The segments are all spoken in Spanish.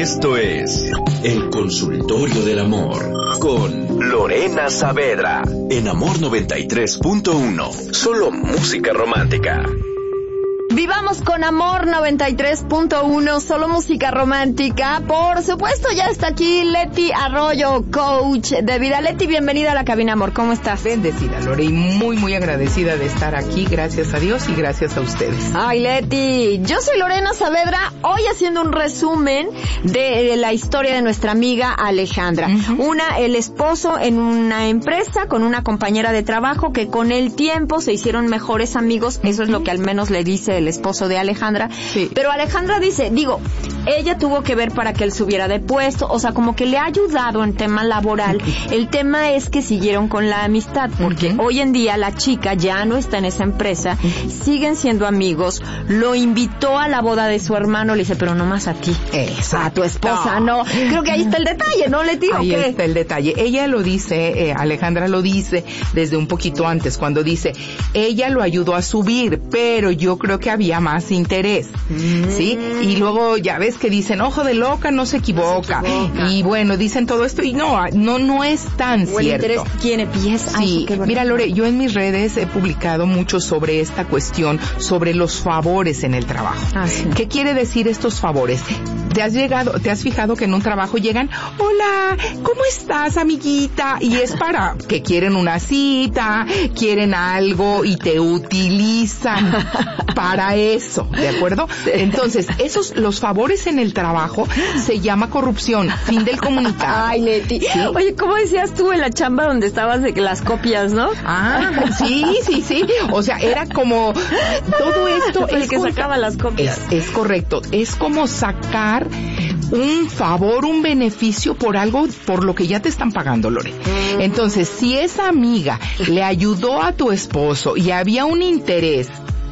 Esto es El Consultorio del Amor con Lorena Saavedra en Amor 93.1. Solo música romántica. Vivamos con Amor 93.1, solo música romántica. Por supuesto, ya está aquí Leti Arroyo, coach de vida. Leti, bienvenida a la cabina, amor. ¿Cómo estás? Bendecida, Lore, y muy agradecida de estar aquí. Gracias a Dios y gracias a ustedes. Ay, Leti, yo soy Lorena Saavedra, hoy haciendo un resumen de la historia de nuestra amiga Alejandra. El esposo en una empresa con una compañera de trabajo que con el tiempo se hicieron mejores amigos. Eso es lo que al menos le dice el esposo de Alejandra. Sí. Pero Alejandra dice, ella tuvo que ver para que él subiera de puesto, o sea, como que le ha ayudado en tema laboral. El tema es que siguieron con la amistad, porque hoy en día la chica ya no está en esa empresa, siguen siendo amigos, lo invitó a la boda de su hermano, le dice, pero no más a ti. Exacto. A tu esposa, no. Creo que ahí está el detalle, ¿no, Leti? Ahí está el detalle. Ella lo dice, Alejandra lo dice desde un poquito antes, cuando dice, ella lo ayudó a subir, pero yo creo que había más interés, ¿sí? Y luego ya ves que dicen, ojo de loca no se equivoca. Y bueno, dicen todo esto y no es tan cierto. El interés tiene pies. Sí, mira, Lore, yo en mis redes he publicado mucho sobre esta cuestión, sobre los favores en el trabajo. Sí. ¿Qué quiere decir estos favores? ¿Te has fijado que en un trabajo llegan, hola, ¿cómo estás, amiguita? Y es para que quieren una cita, quieren algo y te utilizan para eso, ¿de acuerdo? Entonces, los favores en el trabajo se llama corrupción, fin del comunicado. Ay, Leti. ¿Sí? Oye, ¿cómo decías tú en la chamba donde estabas de las copias, no? Sí. O sea, era como todo esto el que sacaba las copias. Es correcto. Es como sacar un favor, un beneficio por algo, por lo que ya te están pagando, Lore. Entonces, si esa amiga le ayudó a tu esposo y había un interés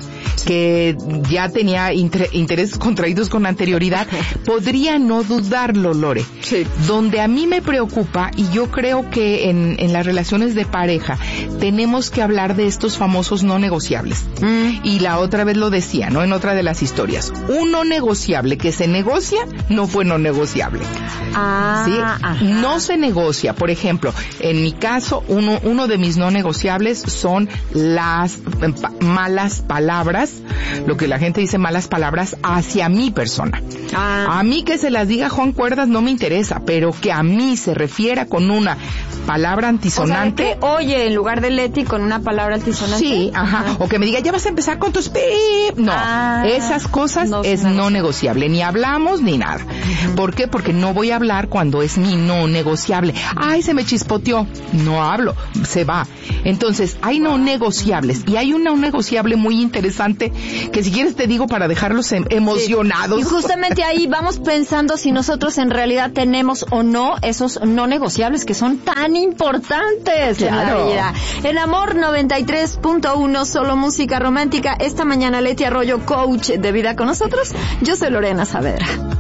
que ya tenía intereses contraídos con anterioridad, podría no dudarlo, Lore. Sí. Donde a mí me preocupa, y yo creo que en las relaciones de pareja tenemos que hablar de estos famosos no negociables. Y la otra vez lo decía, ¿no? En otra de las historias. Un no negociable que se negocia no fue no negociable. ¿Sí? Ajá. No se negocia. Por ejemplo, en mi caso, uno de mis no negociables son las malas palabras, lo que la gente dice malas palabras hacia mi persona. A mí que se las diga Juan Cuerdas no me interesa, pero que a mí se refiera con una palabra antisonante. O sea, que oye en lugar de Leti con una palabra antisonante. Sí, ajá. O que me diga, ya vas a empezar con tus pip. No, esas cosas no negociable. Ni hablamos ni nada. ¿Por qué? Porque no voy a hablar cuando es mi no negociable. Ay, se me chispoteó. No hablo, se va. Entonces, hay no negociables. Y hay un no negociable muy interesante que si quieres te digo para dejarlos emocionados. Sí. Y justamente ahí vamos pensando si nosotros en realidad tenemos o no esos no negociables que son tan importantes en la vida. En Amor 93.1, solo música romántica. Esta mañana Leti Arroyo, coach de vida con nosotros. Yo soy Lorena Saavedra.